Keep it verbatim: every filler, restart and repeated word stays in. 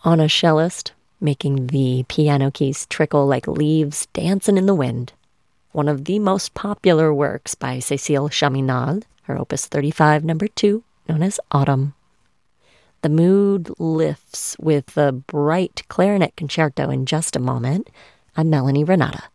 on a cellist, making the piano keys trickle like leaves dancing in the wind. One of the most popular works by Cécile Chaminade, her Opus thirty-five, number two, known as Autumn. The mood lifts with the bright clarinet concerto in just a moment. I'm Melanie Renata.